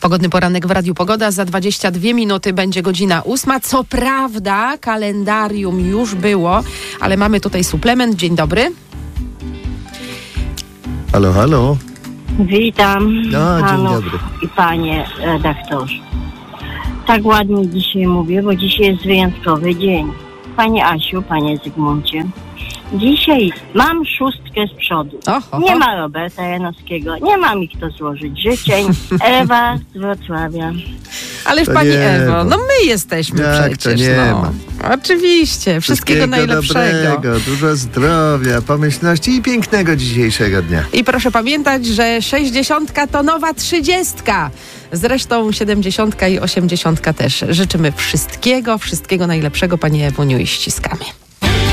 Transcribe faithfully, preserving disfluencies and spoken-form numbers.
Pogodny poranek w Radiu Pogoda. Za dwadzieścia dwie minuty będzie godzina ósma. Co prawda kalendarium już było, ale mamy tutaj suplement. Dzień dobry. Halo, halo. Witam No, dzień panów dobry. i panie redaktorze. Tak ładnie dzisiaj mówię, bo dzisiaj jest wyjątkowy dzień. Panie Asiu, panie Zygmuncie, dzisiaj mam szóstkę z przodu. Oho. Nie ma Roberta Janowskiego, nie ma mi kto złożyć życzeń. Ewa z Wrocławia. Ależ To pani nie Ewo, ma. no my jesteśmy Jak to przecież. nie no. ma? Oczywiście, wszystkiego, najlepszego. dobrego, dużo zdrowia, pomyślności i pięknego dzisiejszego dnia. I proszę pamiętać, że sześćdziesiątka to nowa trzydziestka. Zresztą siedemdziesiątka i osiemdziesiątka też. Życzymy wszystkiego, wszystkiego najlepszego, pani Ewuniu, i ściskamy.